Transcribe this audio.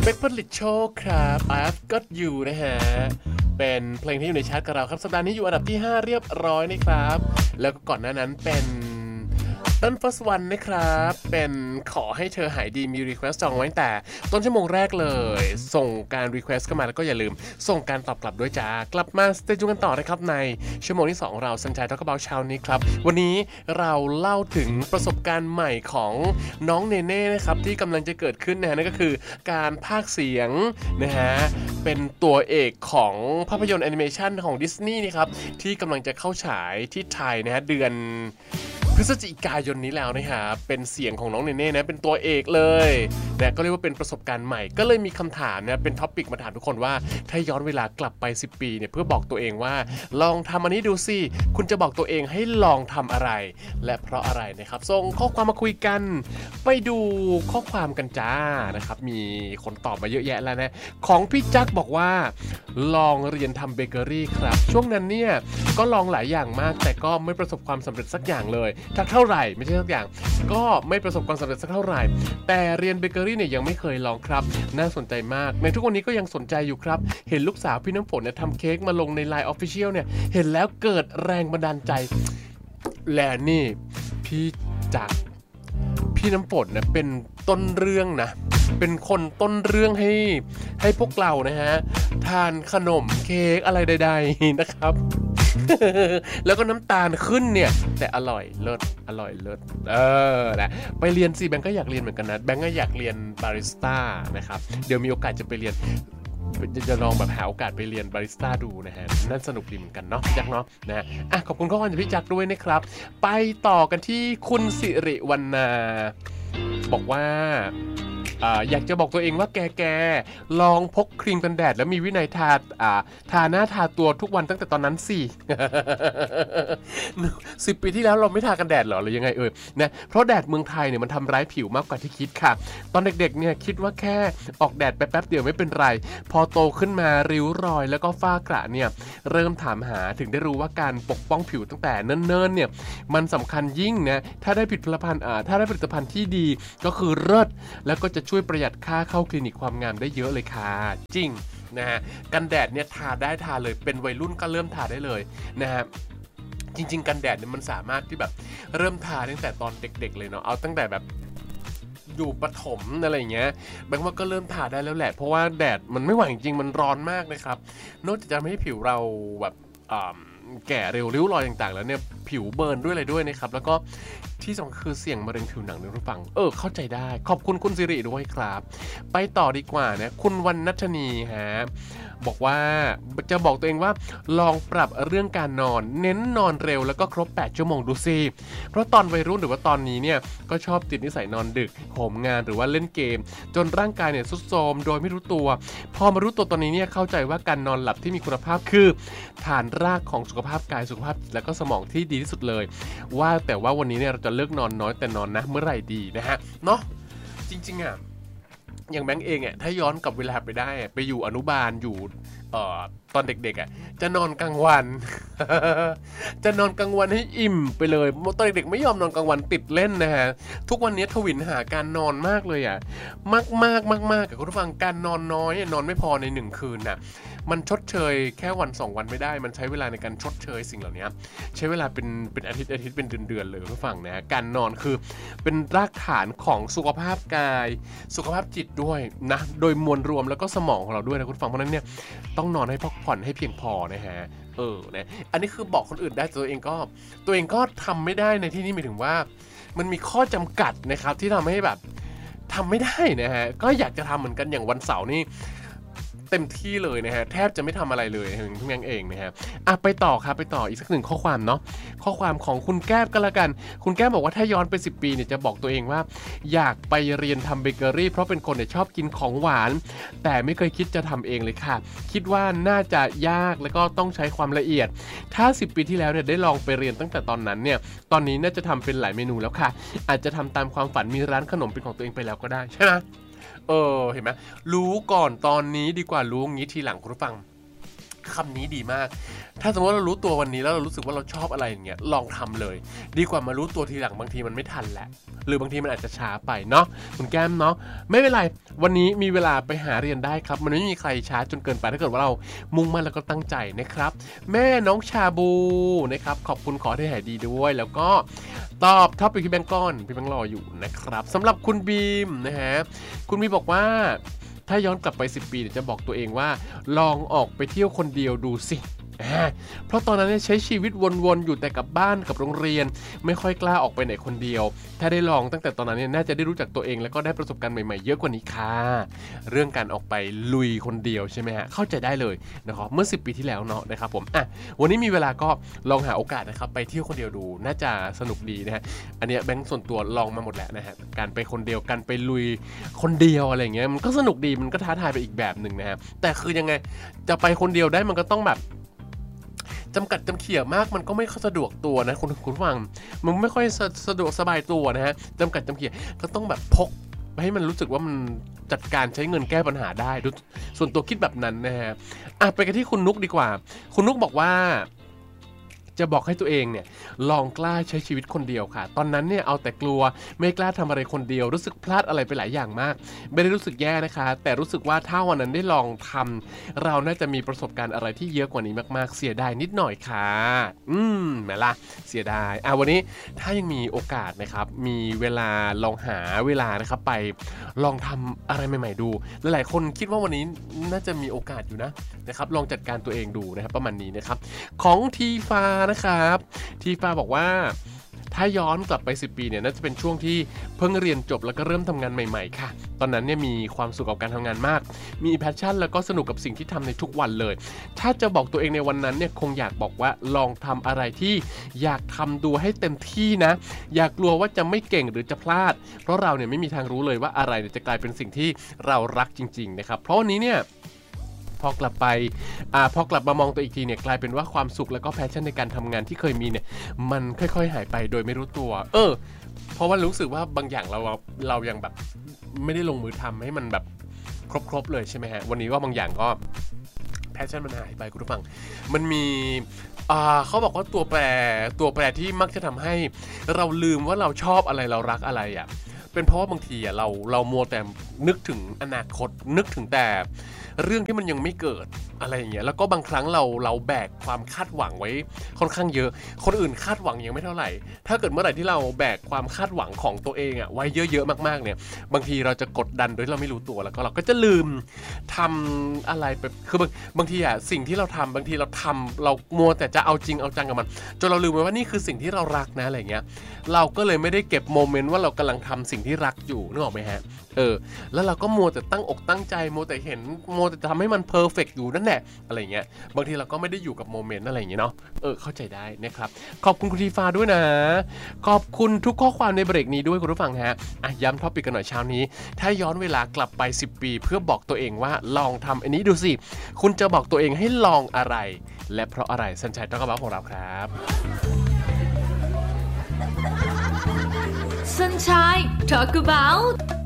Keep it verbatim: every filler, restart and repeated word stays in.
เบคผลิตโชคครับ I've Got You นะฮะเป็นเพลงที่อยู่ในชาร์ตกับเราครับสัปดาห์นี้อยู่อันดับที่ห้าเรียบร้อยนะครับแล้วก็ก่อนหน้านั้นเป็นต้น First One นะครับเป็นขอให้เธอหายดีมี Request จองไว้แต่ต้นชั่วโมงแรกเลยส่งการ Request เข้ามาแล้วก็อย่าลืมส่งการตอบกลับด้วยจ้ากลับมาสเตจูกันต่อนะครับในชั่วโมงที่สองเราสัญชัยทอล์กเบาเช้านี้ครับวันนี้เราเล่าถึงประสบการณ์ใหม่ของน้องเนเน่นะครับที่กำลังจะเกิดขึ้นนะฮะนั่นก็คือการพากย์เสียงนะฮะเป็นตัวเอกของภาพยนตร์แอนิเมชันของดิสนีย์นี่ครับที่กำลังจะเข้าฉายที่ไทยนะฮะเดือนพฤศจิกายนนี้แล้วนะครับเป็นเสียงของน้องเนเน่นะเป็นตัวเอกเลยนะก็เรียกว่าเป็นประสบการณ์ใหม่ก็เลยมีคำถามนะเป็นท็อปิกมาถามทุกคนว่าถ้าย้อนเวลากลับไปสิบปีเนี่ยเพื่อบอกตัวเองว่าลองทำอันนี้ดูสิคุณจะบอกตัวเองให้ลองทำอะไรและเพราะอะไรนะครับส่งข้อความมาคุยกันไปดูข้อความกันจ้านะครับมีคนตอบมาเยอะแยะแล้วนะของพี่จักบอกว่าลองเรียนทำเบเกอรี่ครับช่วงนั้นเนี่ยก็ลองหลายอย่างมากแต่ก็ไม่ประสบความสำเร็จสักอย่างเลยถ้าเท่าไหร่ไม่ใช่สักอย่างก็ไม่ประสบความสำเร็จสักเท่าไหร่แต่เรียนเบเกอรี่เนี่ยยังไม่เคยลองครับน่าสนใจมากในทุกวันนี้ก็ยังสนใจอยู่ครับเห็นลูกสาวพี่น้ำฝนเนี่ยทำเค้กมาลงใน ไลน์ Official เนี่ยเห็นแล้วเกิดแรงบันดาลใจและนี่พี่จักพี่น้ำฝนเนี่ยเป็นต้นเรื่องนะเป็นคนต้นเรื่องให้ให้พวกเรานะฮะทานขนมเค้กอะไรใดๆนะครับ แล้วก็น้ำตาลขึ้นเนี่ยแต่อร่อยเลิศอร่อยเลิศเออนะไปเรียนสิแบงก์ก็อยากเรียนเหมือนกันนะแบงก์ก็อยากเรียนบาริสต้านะครับเดี๋ยวมีโอกาสจะไปเรียนจะลองแบบหาโอกาสไปเรียนบาริสต้าดูนะฮะนั่นสนุกดีเหมือนกันเนาะพี่จักเนาะนะอ่ะขอบคุณข้อความจากพี่จักด้วยนะครับไปต่อกันที่คุณสิริวรรณาบอกว่าอยากจะบอกตัวเองว่าแกแกลองพกครีมกันแดดแล้วมีวินัยทาทาหน้าทาตัวทุกวันตั้งแต่ตอนนั้นสิ สิบปีที่แล้วเราไม่ทากันแดดหรอหรือยังไงเอ่ยนะเพราะแดดเมืองไทยเนี่ยมันทำร้ายผิวมากกว่าที่คิดค่ะตอนเด็กๆเนี่ยคิดว่าแค่ออกแดดไปแป๊บเดียวไม่เป็นไรพอโตขึ้นมาริ้วรอยแล้วก็ฝ้ากระเนี่ยเริ่มถามหาถึงได้รู้ว่าการปกป้องผิวตั้งแต่เนิ่นๆเนี่ยมันสำคัญยิ่งนะถ้าได้ผลิตภัณฑ์ถ้าได้ผลิตภัณฑ์ที่ดีก็คือเลิศแล้วก็จะช่วยประหยัดค่าเข้าคลินิกความงามได้เยอะเลยค่ะจริงนะฮะกันแดดเนี่ยทาได้ทาเลยเป็นวัยรุ่นก็เริ่มทาได้เลยนะฮะจริงๆกันแดดเนี่ยมันสามารถที่แบบเริ่มทาตั้งแต่ตอนเด็กๆเลยเนาะเอาตั้งแต่แบบอยู่ประถมอะไรอย่างเงี้ยแบงค์ว่าก็เริ่มทาได้แล้วแหละเพราะว่าแดดมันไม่ไหวจริงๆมันร้อนมากนะครับนอกจากจะทำให้ผิวเราแบบแก่เร็วริ้วรอยต่างๆแล้วเนี่ยผิวเบิร์นด้วยอะไรด้วยนะครับแล้วก็ที่สำคัญคือเสี่ยงมะเร็งผิวหนังในผู้ฟังเออเข้าใจได้ขอบคุณคุณสิริด้วยครับไปต่อดีกว่านะคุณวรรณัชนีฮะบอกว่าจะบอกตัวเองว่าลองปรับเรื่องการนอนเน้นนอนเร็วแล้วก็ครบแปดชั่วโมงดูสิเพราะตอนวัยรุ่นหรือว่าตอนนี้เนี่ยก็ชอบติดนิสัยนอนดึกโหมงานหรือว่าเล่นเกมจนร่างกายเนี่ยทรุดโทรมโดยไม่รู้ตัวพอมารู้ตัวตอนนี้เนี่ยเข้าใจว่าการนอนหลับที่มีคุณภาพคือฐานรากของสุขภาพกายสุขภาพและก็สมองที่ดีที่สุดเลยว่าแต่ว่าวันนี้เนี่ยเราจะเลิกนอนน้อยแต่นอนนะเมื่อไหร่ดีนะฮะเนาะจริงๆอ่ะอย่างแบงค์เองอ่ะถ้าย้อนกลับเวลาไปได้ไปอยู่อนุบาลอยู่เอ่อตอนเด็กๆอ่ะจะนอนกลางวัน จะนอนกลางวันให้อิ่มไปเลยตอนเด็กๆไม่ยอมนอนกลางวันติดเล่นนะฮะทุกวันนี้ทวินหาการนอนมากเลยอ่ะมากมากมากมากกับคุณผู้ฟังการนอนน้อยนอนไม่พอในหนึ่งคืนน่ะมันชดเชยแค่วันสองวันไม่ได้มันใช้เวลาในการชดเชยสิ่งเหล่านี้ใช้เวลาเป็นเป็นอาทิตย์อาทิตย์เป็นเดือนๆเลยคุณผู้ฟังนะการนอนคือเป็นรากฐานของสุขภาพกายสุขภาพจิตด้วยนะโดยมวลรวมแล้วก็สมองของเราด้วยนะคุณผู้ฟังเพราะนั้นเนี่ยต้องนอนให้พักผ่อนให้เพียงพอนะฮะเออนะอันนี้คือบอกคนอื่นได้แต่ตัวเองก็ตัวเองก็ทำไม่ได้ในที่นี้หมายถึงว่ามันมีข้อจำกัดนะครับที่ทำให้แบบทำไม่ได้นะฮะก็อยากจะทำเหมือนกันอย่างวันเสาร์นี่เต็มที่เลยนะฮะแทบจะไม่ทำอะไรเลยทุกอย่างเองนะฮะอ่ะไปต่อครับไปต่ออีกสักหนึ่งข้อความเนาะข้อความของคุณแก้มก็แล้วกันคุณแก้มบอกว่าถ้าย้อนไปสิบปีเนี่ยจะบอกตัวเองว่าอยากไปเรียนทำเบเกอรี่เพราะเป็นคนเนี่ยชอบกินของหวานแต่ไม่เคยคิดจะทำเองเลยค่ะคิดว่าน่าจะยากแล้วก็ต้องใช้ความละเอียดถ้าสิบปีที่แล้วเนี่ยได้ลองไปเรียนตั้งแต่ตอนนั้นเนี่ยตอนนี้น่าจะทำเป็นหลายเมนูแล้วค่ะอาจจะทำตามความฝันมีร้านขนมเป็นของตัวเองไปแล้วก็ได้ใช่ไหมเออเห็นไหมรู้ก่อนตอนนี้ดีกว่ารู้งี้ทีหลังคุณผู้ฟังคำนี้ดีมากถ้าสมมติว่าเรารู้ตัววันนี้แล้วเรารู้สึกว่าเราชอบอะไรอย่างเงี้ยลองทำเลยดีกว่ามารู้ตัวทีหลังบางทีมันไม่ทันแหละหรือบางทีมันอาจจะช้าไปเนาะคุณแก้มเนาะไม่เป็นไรวันนี้มีเวลาไปหาเรียนได้ครับมันไม่มีใครช้าจนเกินไปถ้าเกิดว่าเรามุ่งมั่นแล้วก็ตั้งใจนะครับแม่น้องชาบูนะครับขอบคุณขอให้หายดีด้วยแล้วก็ตอบท็อปไปพี่แบงก์ก้อนพี่แบงก์รออยู่นะครับสำหรับคุณบีมนะฮะคุณบีมบอกว่าถ้าย้อนกลับไปสิบปีจะบอกตัวเองว่าลองออกไปเที่ยวคนเดียวดูสิเพราะตอนนั้นใช้ชีวิตวนๆอยู่แต่กับบ้านกับโรงเรียนไม่ค่อยกล้าออกไปไหนคนเดียวถ้าได้ลองตั้งแต่ตอนนั้นเนี่ยน่าจะได้รู้จักตัวเองแล้วก็ได้ประสบการณ์ใหม่ๆเยอะกว่านี้ค่ะเรื่องการออกไปลุยคนเดียวใช่ไหมฮะเข้าใจได้เลยนะครับเมื่อสิบปีที่แล้วเนาะนะครับผมอ่ะวันนี้มีเวลาก็ลองหาโอกาสนะครับไปเที่ยวคนเดียวดูน่าจะสนุกดีนะฮะอันนี้แบงค์ส่วนตัวลองมาหมดแล้วนะฮะการไปคนเดียวการไปลุยคนเดียวอะไรเงี้ยมันก็สนุกดีมันก็ท้าทายไปอีกแบบหนึ่งนะฮะแต่คือยังไงจะไปคนเดียวได้มันก็ต้องแบบจำกัดจำเขี่ยมากมันก็ไม่ค่อยสะดวกตัวนะคุณคุณฟังมันไม่ค่อยสะดวกสบายตัวนะฮะจำกัดจำเขี่ยก็ต้องแบบพกให้มันรู้สึกว่ามันจัดการใช้เงินแก้ปัญหาได้ส่วนตัวคิดแบบนั้นนะฮะอ่ะไปกันที่คุณนุกดีกว่าคุณนุกบอกว่าจะบอกให้ตัวเองเนี่ยลองกล้าใช้ชีวิตคนเดียวค่ะตอนนั้นเนี่ยเอาแต่กลัวไม่กล้าทำอะไรคนเดียวรู้สึกพลาดอะไรไปหลายอย่างมากไม่ได้รู้สึกแย่นะคะแต่รู้สึกว่าถ้าวันนั้นได้ลองทำเราน่าจะมีประสบการณ์อะไรที่เยอะกว่านี้มากๆเสียดายนิดหน่อยค่ะอืมแม่ล่ะเสียดายอ่ะวันนี้ถ้ายังมีโอกาสนะครับมีเวลาลองหาเวลานะครับไปลองทำอะไรใหม่ๆดูหลายๆคนคิดว่าวันนี้น่าจะมีโอกาสอยู่นะนะครับลองจัดการตัวเองดูนะครับประมาณนี้นะครับของทีฟ้านะครับทีฟ้าบอกว่าถ้าย้อนกลับไปสิบปีเนี่ยน่าจะเป็นช่วงที่เพิ่งเรียนจบแล้วก็เริ่มทำงานใหม่ๆค่ะตอนนั้นเนี่ยมีความสุขกับการทำงานมากมีแพชชั่นแล้วก็สนุกกับสิ่งที่ทำในทุกวันเลยถ้าจะบอกตัวเองในวันนั้นเนี่ยคงอยากบอกว่าลองทำอะไรที่อยากทำดูให้เต็มที่นะอยากกลัวว่าจะไม่เก่งหรือจะพลาดเพราะเราเนี่ยไม่มีทางรู้เลยว่าอะไรจะกลายเป็นสิ่งที่เรารักจริงๆนะครับเพราะวันนี้เนี่ยพอกลับไปอ่าพอกลับมามองตัวอีกทีเนี่ยกลายเป็นว่าความสุขแล้วก็แพชชั่นในการทำงานที่เคยมีเนี่ยมันค่อยๆหายไปโดยไม่รู้ตัวเออเพราะว่ารู้สึกว่าบางอย่างเราเรายังแบบไม่ได้ลงมือทำให้มันแบบครบๆเลยใช่ไหมฮะวันนี้ก็บางอย่างก็แพชชั่นมันหายไปคุณผู้ฟังมันมีอ่าเขาบอกว่าตัวแปรตัวแปรที่มักจะทำให้เราลืมว่าเราชอบอะไรเรารักอะไรอ่ะเป็นเพราะว่าบางทีอ่ะเราเรามัวแต่นึกถึงอนาคตนึกถึงแต่เรื่องที่มันยังไม่เกิดอะไรอย่างเงี้ยแล้วก็บางครั้งเราเราแบกความคาดหวังไว้ค่อนข้างเยอะคนอื่นคาดหวังยังไม่เท่าไหร่ถ้าเกิดเมื่อไหร่ที่เราแบกความคาดหวังของตัวเองอะไว้เยอะๆมากๆเนี่ยบางทีเราจะกดดันโดยเราไม่รู้ตัวแล้วก็เราก็จะลืมทำอะไรไปคือบางบางทีอะสิ่งที่เราทำบางทีเราทำเรามัวแต่จะเอาจริงเอาจังกับมันจนเราลืมไปว่านี่คือสิ่งที่เรารักนะอะไรเงี้ยเราก็เลยไม่ได้เก็บโมเมนต์ว่าเรากำลังทำสิ่งที่รักอยู่นึกออกไหมฮะเออแล้วเราก็มัวแต่ตั้งอกตั้งใจมัวแต่เห็นมัวแต่ทำให้มันเพอร์เฟกต์อยู่นั่นแหละอะไรเงี้ยบางทีเราก็ไม่ได้อยู่กับโมเมนต์อะไรอย่างเงี้ยเนาะเออเข้าใจได้นะครับขอบคุณคุณทีฟ้าด้วยนะขอบคุณทุกข้อความในเบรกนี้ด้วยคุณผู้ฟังฮะอ่ะย้ำท็อปิกกันหน่อยเช้านี้ถ้าย้อนเวลากลับไปสิบปีเพื่อบอกตัวเองว่าลองทำอันนี้ดูสิคุณจะบอกตัวเองให้ลองอะไรและเพราะอะไรสัญชัยต้องกระบอกของเราครับ Sunshine Talk About